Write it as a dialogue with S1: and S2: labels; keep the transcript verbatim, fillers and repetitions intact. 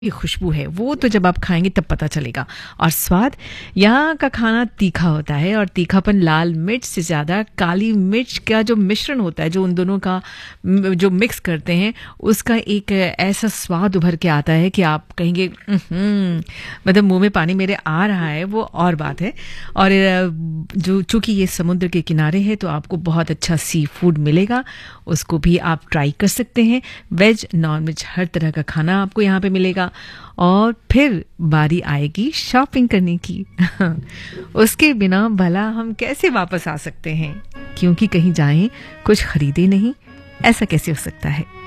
S1: ये खुशबू है वो तो जब आप खाएंगे तब पता चलेगा। और स्वाद, यहाँ का खाना तीखा होता है और तीखापन लाल मिर्च से ज़्यादा काली मिर्च का जो मिश्रण होता है, जो उन दोनों का म, जो मिक्स करते हैं, उसका एक ऐसा स्वाद उभर के आता है कि आप कहेंगे मतलब मुंह में पानी मेरे आ रहा है, वो और बात है। और जो चूँकि ये समुद्र के किनारे है तो आपको बहुत अच्छा सी फूड मिलेगा, उसको भी आप ट्राई कर सकते हैं। वेज नॉन वेज हर तरह का खाना आपको यहाँ पे मिलेगा। और फिर बारी आएगी शॉपिंग करने की। उसके बिना भला हम कैसे वापस आ सकते हैं, क्योंकि कहीं जाएं कुछ खरीदे नहीं, ऐसा कैसे हो सकता है।